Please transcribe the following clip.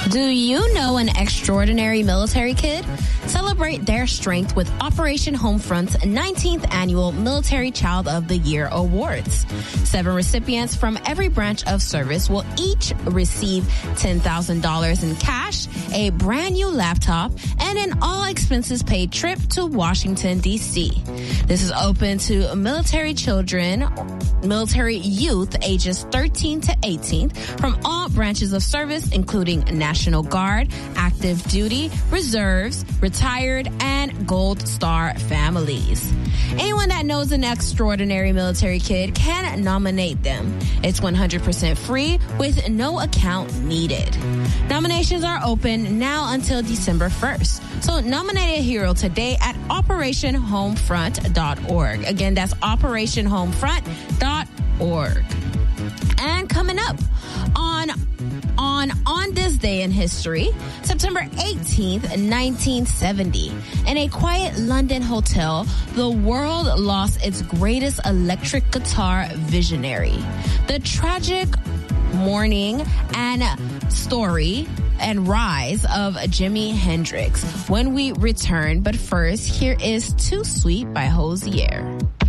Do you know an extraordinary military kid? Celebrate their strength with Operation Homefront's 19th Annual Military Child of the Year Awards. 7 recipients from every branch of service will each receive $10,000 in cash, a brand new laptop, and an all-expenses-paid trip to Washington, D.C. This is open to military youth ages 13 to 18 from all branches of service, including National Guard, active duty, reserves, retired, and Gold Star families. Anyone that knows an extraordinary military kid can nominate them. It's 100% free with no account needed. Nominations are open now until December 1st. So nominate a hero today at OperationHomefront.org. Again, that's OperationHomefront.org. And coming up on this day in history, September 18th, 1970, in a quiet London hotel, the world lost its greatest electric guitar visionary. The tragic mourning and story and rise of Jimi Hendrix when we return. But first, here is Too Sweet by Hozier.